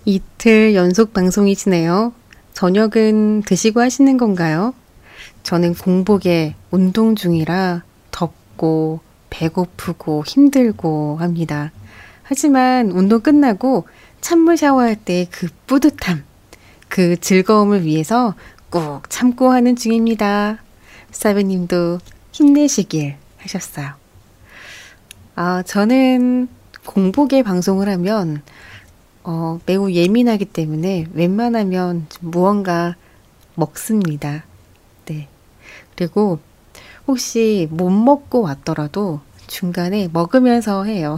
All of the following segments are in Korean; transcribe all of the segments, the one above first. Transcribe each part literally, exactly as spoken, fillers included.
이틀 연속 방송이시네요. 저녁은 드시고 하시는 건가요? 저는 공복에 운동 중이라 덥고 배고프고 힘들고 합니다. 하지만 운동 끝나고 찬물 샤워할 때 그 뿌듯함, 그 즐거움을 위해서 꼭 참고 하는 중입니다. 사부님도 힘내시길 하셨어요. 아, 저는 공복에 방송을 하면 어, 매우 예민하기 때문에 웬만하면 좀 무언가 먹습니다. 네. 그리고 혹시 못 먹고 왔더라도 중간에 먹으면서 해요.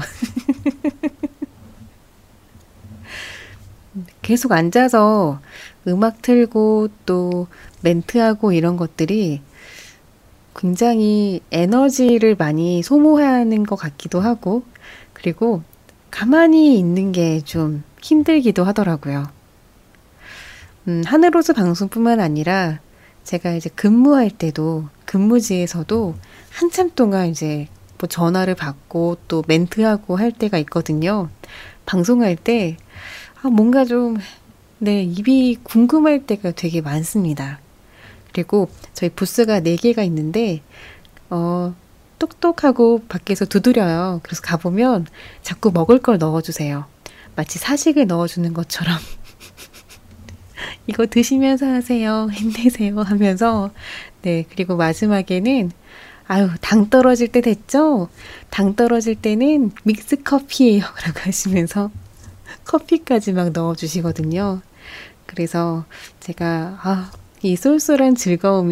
계속 앉아서 음악 틀고 또 멘트하고 이런 것들이 굉장히 에너지를 많이 소모하는 것 같기도 하고, 그리고 가만히 있는 게 좀 힘들기도 하더라고요. 음, 하늘로스 방송뿐만 아니라 제가 이제 근무할 때도 근무지에서도 한참 동안 이제 뭐 전화를 받고 또 멘트하고 할 때가 있거든요. 방송할 때 아, 뭔가 좀, 네, 입이 궁금할 때가 되게 많습니다. 그리고 저희 부스가 네 개가 있는데, 어, 똑똑하고 밖에서 두드려요. 그래서 가보면 자꾸 먹을 걸 넣어주세요. 마치 사식을 넣어주는 것처럼 이거 드시면서 하세요. 힘내세요. 하면서, 네, 그리고 마지막에는 아유, 당 떨어질 때 됐죠? 당 떨어질 때는 믹스 커피예요. 라고 하시면서 커피까지 막 넣어주시거든요. 그래서 제가 아, 이 쏠쏠한 즐거움이